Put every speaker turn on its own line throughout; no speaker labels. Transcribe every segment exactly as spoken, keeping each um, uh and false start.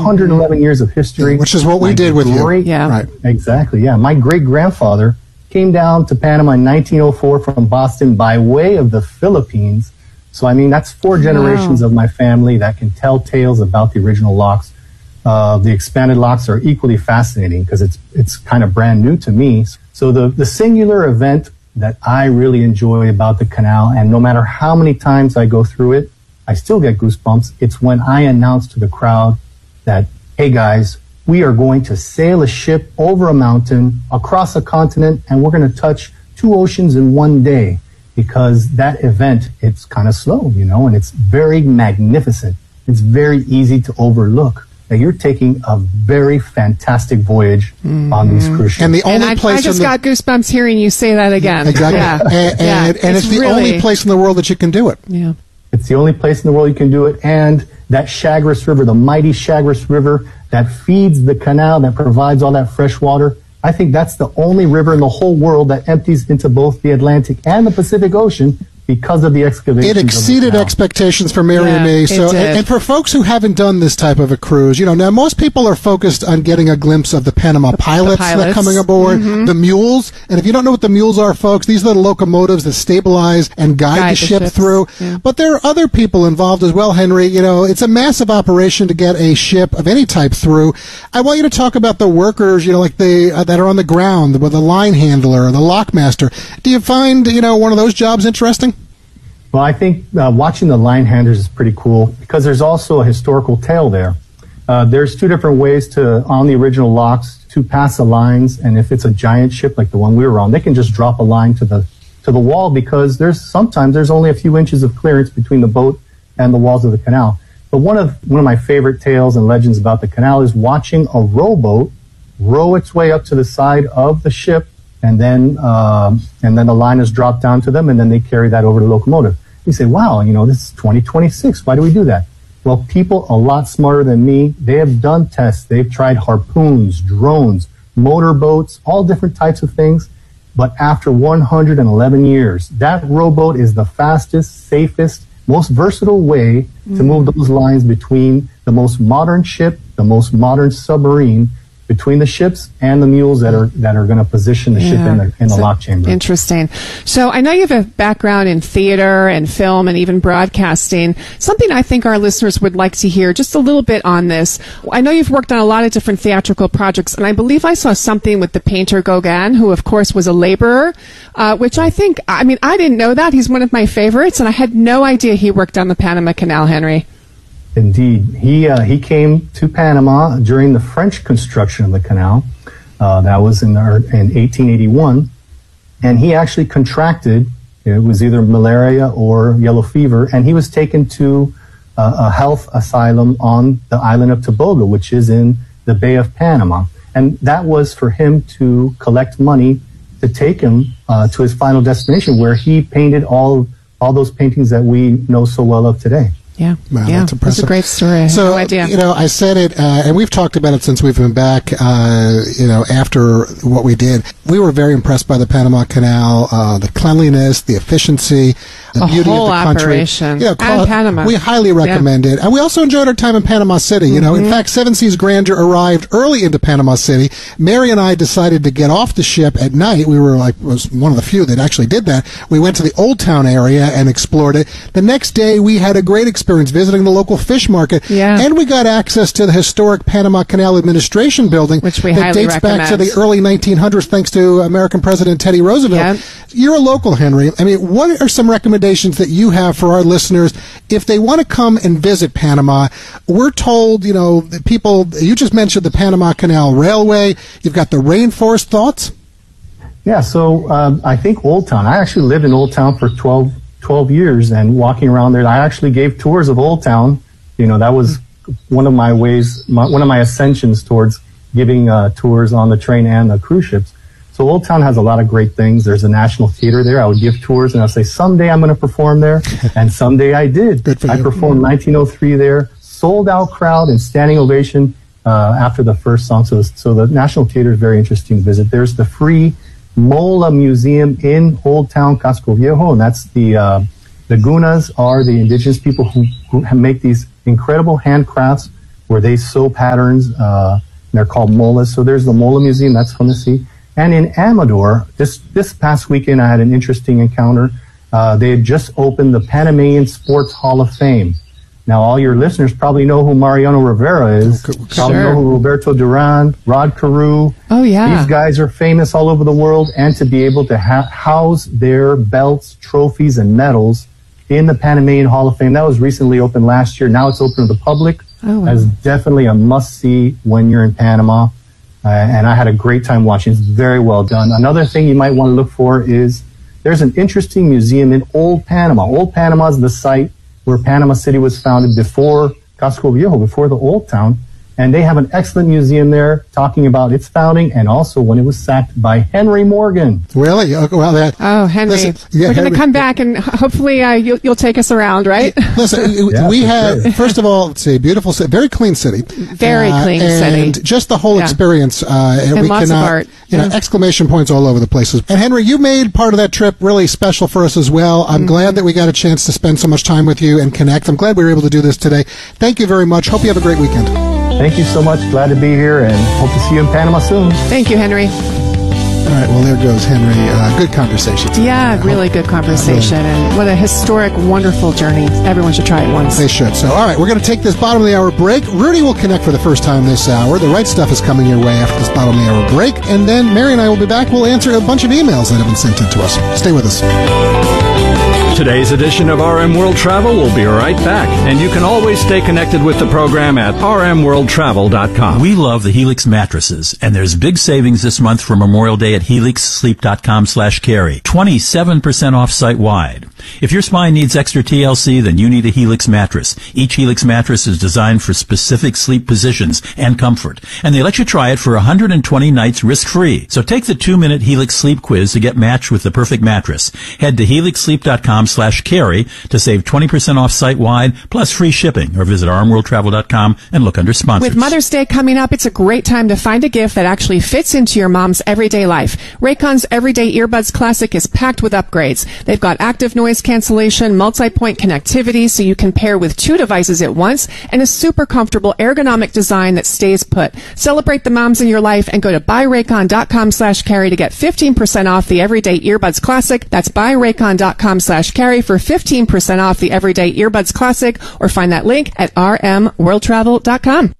hundred eleven years of history.
Which is what we
My
did with
great,
you.
Yeah.
Right.
Exactly, yeah. My great-grandfather came down to Panama in nineteen oh four from Boston by way of the Philippines. So, I mean, that's four generations
Wow.
of my family that can tell tales about the original locks. Uh, the expanded locks are equally fascinating because it's it's kind of brand new to me. So the, the singular event that I really enjoy about the canal, and no matter how many times I go through it, I still get goosebumps. It's when I announce to the crowd that, hey guys, we are going to sail a ship over a mountain, across a continent, and we're going to touch two oceans in one day. Because that event, it's kind of slow, you know, and it's very magnificent. It's very easy to overlook. That you're taking a very fantastic voyage mm-hmm. on these cruise ships.
And the only
and I,
place
I just
in the,
got goosebumps hearing you say that again.
Exactly.
Yeah.
And,
yeah.
and, and it's, it's the
really,
only place in the world that you can do it.
Yeah.
It's the only place in the world you can do it. And that Chagres River, the mighty Chagres River that feeds the canal, that provides all that fresh water, I think that's the only river in the whole world that empties into both the Atlantic and the Pacific Ocean because of the excavations.
It exceeded expectations for Mary
yeah,
and me. So,
it did.
and, and for folks who haven't done this type of a cruise, you know, now most people are focused on getting a glimpse of the Panama pilots,
the pilots.
that are coming aboard,
mm-hmm.
the mules. And if you don't know what the mules are, folks, these are the locomotives that stabilize and guide,
Guide
the,
the
ship
ships.
through.
Yeah.
But there are other people involved as well, Henry. You know, it's a massive operation to get a ship of any type through. I want you to talk about the workers, you know, like the uh, that are on the ground, with the line handler or the lockmaster. Do you find, you know, one of those jobs interesting?
Well, I think uh, watching the line handlers is pretty cool because there's also a historical tale there. Uh, there's two different ways to, on the original locks, to pass the lines. And if it's a giant ship like the one we were on, they can just drop a line to the to the wall because there's sometimes there's only a few inches of clearance between the boat and the walls of the canal. But one of one of my favorite tales and legends about the canal is watching a rowboat row its way up to the side of the ship, and then um, and then the line is dropped down to them, and then they carry that over to the locomotive. You say, wow, you know, this is twenty twenty-six. Why do we do that? Well, people a lot smarter than me, they have done tests. They've tried harpoons, drones, motorboats, all different types of things. But after one hundred eleven years, that rowboat is the fastest, safest, most versatile way mm-hmm. to move those lines between the most modern ship, the most modern submarine, between the ships and the mules that are that are going to position the
yeah.
ship in the in the
so,
lock chamber.
Interesting. So I know you have a background in theater and film and even broadcasting. Something I think our listeners would like to hear just a little bit on this. I know you've worked on a lot of different theatrical projects, and I believe I saw something with the painter Gauguin, who of course was a laborer, uh, which I think, I mean, I didn't know that. He's one of my favorites, and I had no idea he worked on the Panama Canal, Henry.
Indeed. He uh, he came to Panama during the French construction of the canal. Uh, that was in, the, in eighteen eighty-one. And he actually contracted, it was either malaria or yellow fever, and he was taken to uh, a health asylum on the island of Tobago, which is in the Bay of Panama. And that was for him to collect money to take him uh, to his final destination, where he painted all all those paintings that we know so well of today.
Yeah,
wow,
yeah,
that's impressive.
That's a great story.
So,
no idea.
you know, I said it, uh, and we've talked about it since we've been back, uh, you know, after what we did. We were very impressed by the Panama Canal, uh, the cleanliness, the efficiency, the,
the
beauty
whole
of the country.
operation.
You know,
and Panama.
We highly recommend yeah. it. And we also enjoyed our time in Panama City. You know, mm-hmm. in fact, Seven Seas Grandeur arrived early into Panama City. Mary and I decided to get off the ship at night. We were like, was one of the few that actually did that. We went to the Old Town area and explored it. The next day, we had a great experience visiting the local fish market.
Yeah.
And we got access to the historic Panama Canal Administration building,
which we
that
highly
dates
recommend.
back to the early nineteen hundreds, thanks to American President Teddy Roosevelt.
Yep.
You're a local, Henry. I mean, what are some recommendations that you have for our listeners if they want to come and visit Panama? We're told, you know, that people, you just mentioned the Panama Canal Railway. You've got the rainforest. Thoughts?
Yeah, so um, I think Old Town. I actually lived in Old Town for twelve, twelve years, and walking around there, I actually gave tours of Old Town. You know, that was one of my ways, my, one of my ascensions towards giving uh, tours on the train and the cruise ships. So Old Town has a lot of great things. There's a National Theater there. I would give tours, and I'd say, someday I'm going to perform there. And someday I did.
Good for
I
you.
performed nineteen oh three there, sold out crowd and standing ovation uh, after the first song. So, so the National Theater is very interesting to visit. There's the free Mola Museum in Old Town, Casco Viejo, and that's the uh, the Gunas are the indigenous people who, who make these incredible handcrafts where they sew patterns. Uh, they're called molas. So there's the Mola Museum. That's fun to see. And in Amador, this, this past weekend, I had an interesting encounter. Uh, they had just opened the Panamanian Sports Hall of Fame. Now, all your listeners probably know who Mariano Rivera is.
Sure.
Probably know who Roberto Duran, Rod Carew.
Oh, yeah.
These guys are famous all over the world, and to be able to ha- house their belts, trophies, and medals in the Panamanian Hall of Fame. That was recently opened last year. Now it's open to the public.
Oh, wow.
That's definitely a must-see when you're in Panama. Uh, and I had a great time watching. It's very well done. Another thing you might want to look for is there's an interesting museum in Old Panama. Old Panama is the site where Panama City was founded before Casco Viejo, before the Old Town. And they have an excellent museum there talking about its founding and also when it was sacked by Henry Morgan.
Really? Oh, well, that,
oh Henry.
Listen, yeah,
We're going
Henry.
to come back and hopefully uh, you'll, you'll take us around, right?
Listen,
Yeah,
we
for
have,
sure.
first of all, it's a beautiful city, very clean city.
Very
Uh,
clean
and
city.
just the whole
Yeah.
experience. Uh,
And
we
lots of
cannot,
art.
You know,
Yeah.
exclamation points all over the places. And Henry, you made part of that trip really special for us as well. I'm
Mm-hmm.
glad that we got a chance to spend so much time with you and connect. I'm glad we were able to do this today. Thank you very much. Hope you have a great weekend.
Thank you so much. Glad to be here and hope to see you in Panama soon.
Thank you, Henry.
All right, well, there goes Henry. Uh, good conversation today.
Yeah, really good conversation. And what a historic, wonderful journey. Everyone should try it once.
They should. So, all right, we're going to take this bottom of the hour break. Rudy will connect for the first time this hour. The right stuff is coming your way after this bottom of the hour break. And then Mary and I will be back. We'll answer a bunch of emails that have been sent in to us. Stay with us.
Today's edition of R M World Travel will be right back, and you can always stay connected with the program at r m world travel dot com.
We love the Helix mattresses, and there's big savings this month for Memorial Day at helix sleep dot com slash carry. twenty-seven percent off site-wide. If your spine needs extra T L C, then you need a Helix mattress. Each Helix mattress is designed for specific sleep positions and comfort, and they let you try it for one hundred twenty nights risk-free. So take the two-minute Helix sleep quiz to get matched with the perfect mattress. Head to helix sleep dot com slash carry to save twenty percent off site-wide plus free shipping, or visit r m world travel dot com and look under sponsors.
With Mother's Day coming up, it's a great time to find a gift that actually fits into your mom's everyday life. Raycon's Everyday Earbuds Classic is packed with upgrades. They've got active noise cancellation, multi-point connectivity so you can pair with two devices at once, and a super comfortable ergonomic design that stays put. Celebrate the moms in your life and go to buy raycon dot com slash carry to get fifteen percent off the Everyday Earbuds Classic. That's buy raycon dot com slash carry for fifteen percent off the Everyday Earbuds Classic, or find that link at r m world travel dot com.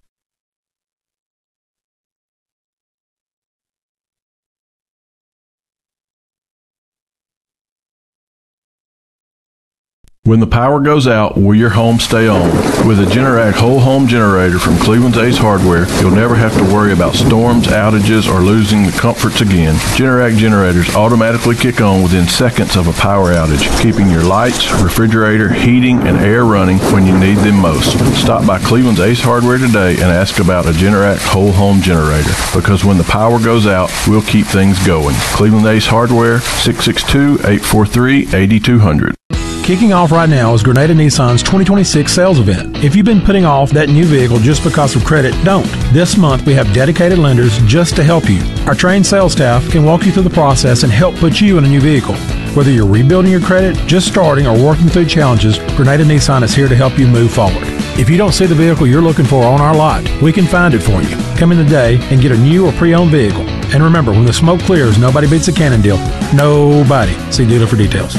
When the power goes out, will your home stay on? With a Generac whole home generator from Cleveland's Ace Hardware, you'll never have to worry about storms, outages, or losing the comforts again. Generac generators automatically kick on within seconds of a power outage, keeping your lights, refrigerator, heating, and air running when you need them most. Stop by Cleveland's Ace Hardware today and ask about a Generac whole home generator, because when the power goes out, we'll keep things going. Cleveland Ace Hardware, six six two, eight four three, eight two zero zero.
Kicking off right now is Grenada Nissan's twenty twenty-six sales event. If you've been putting off that new vehicle just because of credit, don't. This month we have dedicated lenders just to help you. Our trained sales staff can walk you through the process and help put you in a new vehicle. Whether you're rebuilding your credit, just starting, or working through challenges, Grenada Nissan is here to help you move forward. If you don't see the vehicle you're looking for on our lot, we can find it for you. Come in today and get a new or pre-owned vehicle. And remember, when the smoke clears, nobody beats a Canon deal. Nobody. See dealer for details.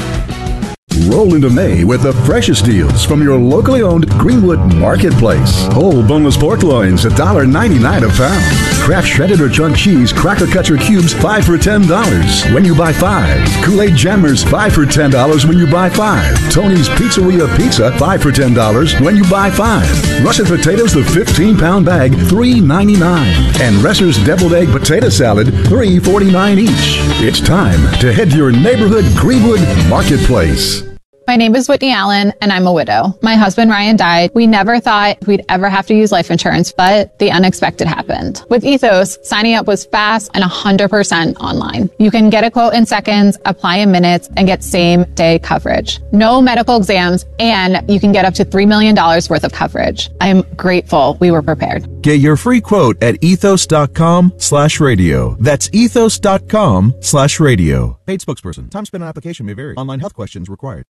Roll into May with the freshest deals from your locally owned Greenwood Marketplace. Whole boneless pork loins, one dollar ninety-nine a pound. Kraft shredded or chunk cheese, cracker cuts or cubes, five for ten dollars when you buy five. Kool-Aid Jammers, five for ten dollars when you buy five. Tony's Pizzeria Pizza, five for ten dollars when you buy five. Russet potatoes, the fifteen pound bag, three ninety-nine. And Resser's Deviled Egg Potato Salad, three forty-nine each. It's time to head to your neighborhood Greenwood Marketplace.
My name is Whitney Allen, and I'm a widow. My husband, Ryan, died. We never thought we'd ever have to use life insurance, but the unexpected happened. With Ethos, signing up was fast and one hundred percent online. You can get a quote in seconds, apply in minutes, and get same-day coverage. No medical exams, and you can get up to three million dollars worth of coverage. I'm grateful we were prepared.
Get your free quote at ethos.com slash radio. That's ethos.com slash radio. Paid spokesperson. Time spent on application may vary. Online health questions required.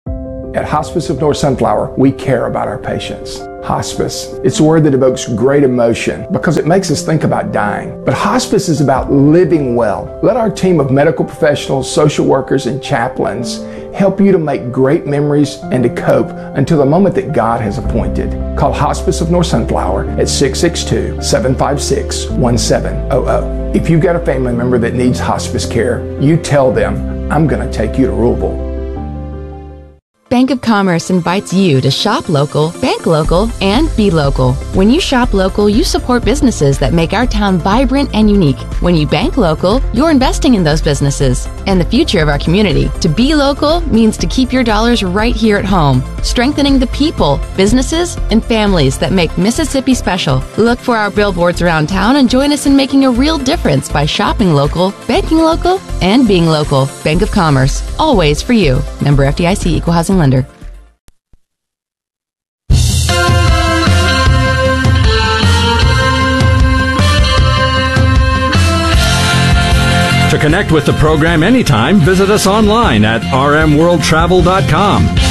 At Hospice of North Sunflower, we care about our patients. Hospice. It's a word that evokes great emotion because it makes us think about dying. But hospice is about living well. Let our team of medical professionals, social workers, and chaplains help you to make great memories and to cope until the moment that God has appointed. Call Hospice of North Sunflower at six six two, seven five six, one seven zero zero. If you've got a family member that needs hospice care, you tell them, I'm going to take you to Louisville.
Bank of Commerce invites you to shop local, bank local, and be local. When you shop local, you support businesses that make our town vibrant and unique. When you bank local, you're investing in those businesses and the future of our community. To be local means to keep your dollars right here at home, strengthening the people, businesses, and families that make Mississippi special. Look for our billboards around town and join us in making a real difference by shopping local, banking local, and being local. Bank of Commerce, always for you. Member F D I C, Equal Housing Lender.
To connect with the program anytime, visit us online at r m world travel dot com.